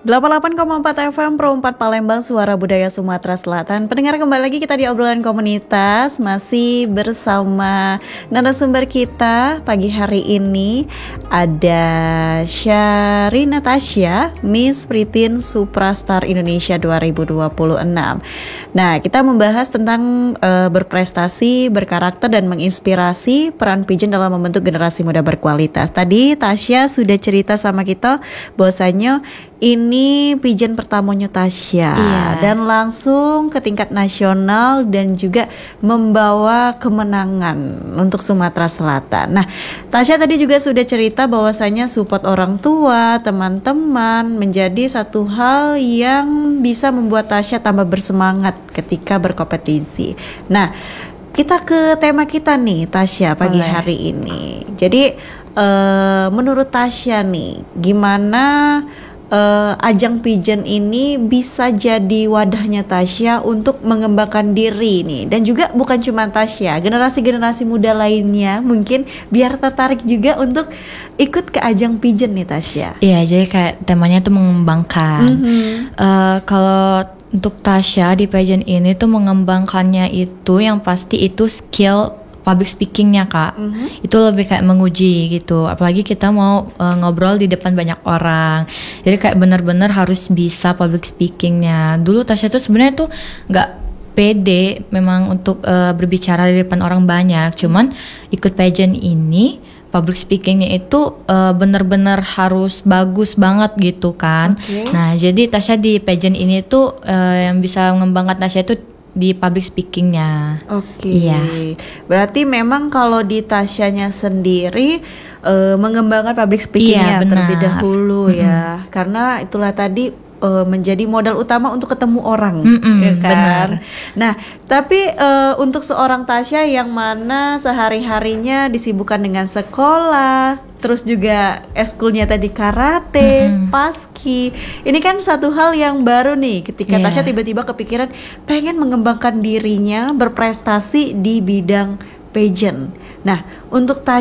88,4 FM Pro 4 Palembang, Suara Budaya Sumatera Selatan. Pendengar, kembali lagi kita di obrolan komunitas. Masih bersama narasumber kita pagi hari ini. Ada Sharina Tasya, Miss Pritin Suprastar Indonesia 2026. Nah, kita membahas tentang berprestasi, berkarakter, dan menginspirasi peran Pigeon dalam membentuk generasi muda berkualitas. Tadi Tasya sudah cerita sama kita bahwasanya ini Pigeon pertamanya Tasya, dan langsung ke tingkat nasional dan juga membawa kemenangan untuk Sumatera Selatan. Nah, Tasya tadi juga sudah cerita bahwasanya support orang tua, teman-teman menjadi satu hal yang bisa membuat Tasya tambah bersemangat ketika berkompetisi. Nah, kita ke tema kita nih Tasya pagi hari ini. Jadi menurut Tasya nih, gimana ajang Pigeon ini bisa jadi wadahnya Tasya untuk mengembangkan diri nih, dan juga bukan cuma Tasya, generasi-generasi muda lainnya mungkin biar tertarik juga untuk ikut ke ajang Pigeon nih Tasya. Iya, jadi kayak temanya tuh mengembangkan. Kalau untuk Tasya di Pigeon ini tuh mengembangkannya itu yang pasti itu skill public speakingnya Kak. Itu lebih kayak menguji gitu, apalagi kita mau ngobrol di depan banyak orang, jadi kayak benar-benar harus bisa public speakingnya. Dulu Tasya tuh sebenarnya tuh nggak pede memang untuk berbicara di depan orang banyak, cuman ikut pageant ini public speakingnya itu benar-benar harus bagus banget gitu kan. Nah, jadi Tasya di pageant ini tuh yang bisa mengembangkan Tasya itu di public speakingnya. Iya. Berarti memang kalau di Tasyanya sendiri mengembangkan public speakingnya terlebih dahulu ya, karena itulah tadi menjadi modal utama untuk ketemu orang, ya kan? Benar. Nah, tapi untuk seorang Tasya yang mana sehari-harinya disibukkan dengan sekolah, terus juga eskulnya tadi karate, paski. Ini kan satu hal yang baru nih ketika Tasya tiba-tiba kepikiran pengen mengembangkan dirinya berprestasi di bidang pageant. Nah, untuk Tasya